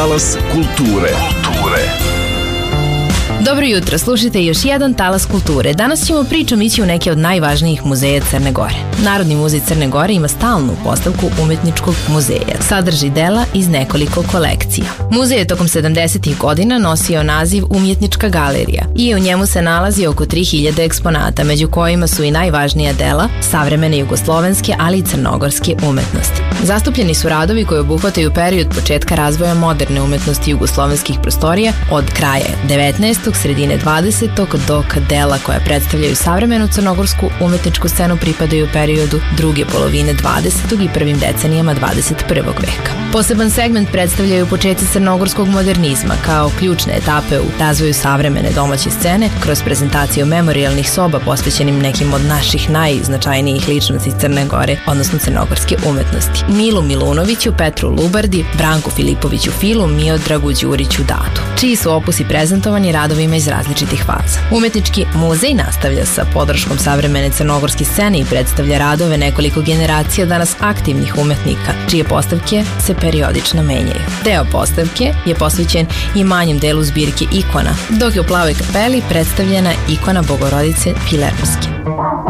Talas kulture. Dobro jutro, slušajte još jedan Talas kulture. Danas ćemo pričom ići u neke od najvažnijih muzeja Crne Gore. Narodni muzej Crne Gore ima stalnu postavku umetničkog muzeja. Sadrži dela iz nekoliko kolekcija. Muzej je tokom 70. godina nosio naziv Umjetnička galerija i u njemu se nalazi oko 3000 eksponata, među kojima su i najvažnija dela savremene jugoslovenske, ali i crnogorske umetnosti. Zastupljeni su radovi koji obuhvataju period početka razvoja moderne umetnosti jugoslovenskih prostorija od kraja 19. sredine 20. dok dela koja predstavljaju savremenu crnogorsku umetničku scenu pripadaju periodu druge polovine 20. i prvim decenijama 21. veka. Poseban segment predstavljaju početci crnogorskog modernizma kao ključne etape u razvoju savremene domaće scene kroz prezentaciju memorijalnih soba posvećenim nekim od naših najznačajnijih ličnosti Crne Gore, odnosno crnogorske umetnosti. Milu Milunoviću, Petru Lubardi, Branku Filipoviću Filu, Miodragu Đuriću Datu, čiji su opusi prezentovani radovima iz različitih faza. Umetnički muzej nastavlja sa podrškom savremene crnogorske scene i predstavlja radove nekoliko generacija danas aktivnih umetnika, čije postavke se periodično menjaju. Deo postavke je posvećen i manjem delu zbirke ikona, dok je u Plavoj kapeli predstavljena ikona Bogorodice Filermske.